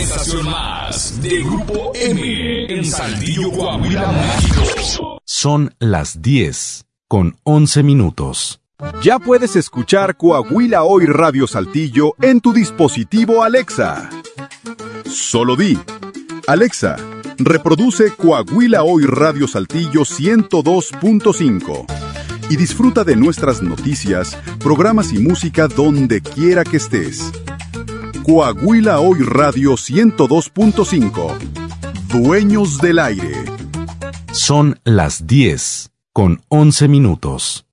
estación más de Grupo M en Saltillo, Coahuila, México. Son las 10:11. Ya puedes escuchar Coahuila Hoy Radio Saltillo en tu dispositivo Alexa. Solo di: Alexa, reproduce Coahuila Hoy Radio Saltillo 102.5 y disfruta de nuestras noticias, programas y música donde quiera que estés. Coahuila Hoy Radio 102.5. Dueños del aire. Son las 10:11.